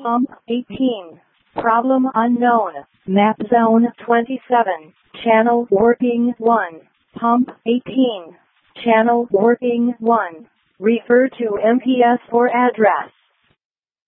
Pump 18. Problem unknown. Map zone 27. Channel working 1. Pump 18. Channel working 1. Refer to MPS for address.